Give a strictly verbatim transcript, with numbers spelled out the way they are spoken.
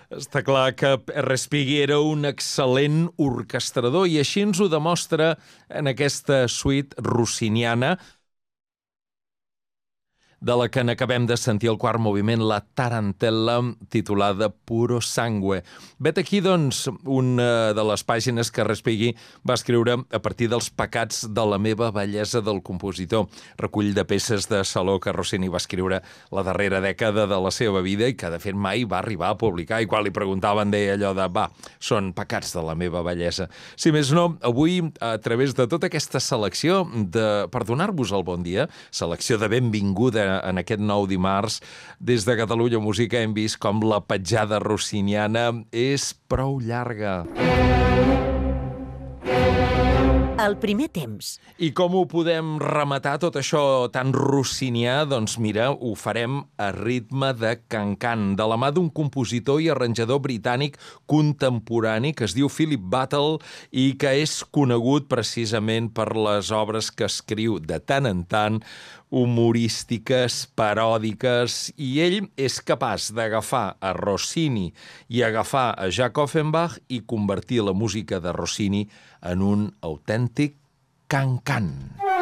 Està clar que Respighi era un excel·lent orquestrador i així ens ho demostra en aquesta suite rossiniana de la que n'acabem de sentir el quart moviment, la tarantella, titulada Puro Sangue. Vet aquí, doncs, una de les pàgines que Respighi va escriure a partir dels pecats de la meva bellesa del compositor, recull de peces de saló que Rossini va escriure la darrera dècada de la seva vida i que, de fet, mai va arribar a publicar, i quan li preguntaven deia allò de, va, són pecats de la meva bellesa. Si més no, avui, a través de tota aquesta selecció, de, per donar-vos el bon dia, selecció de benvinguda en aquest nou dimarts, des de Catalunya Música hem vist com la petjada rossiniana és prou llarga. El primer temps. I com ho podem rematar, tot això tan rossinià? Doncs mira, ho farem a ritme de can-can, de la mà d'un compositor i arranjador britànic contemporani que es diu Philip Battle i que és conegut precisament per les obres que escriu de tant en tant, humorístiques, paròdiques, i ell és capaç d'agafar a Rossini i agafar a Jacques Offenbach i convertir la música de Rossini en un autèntic can-can.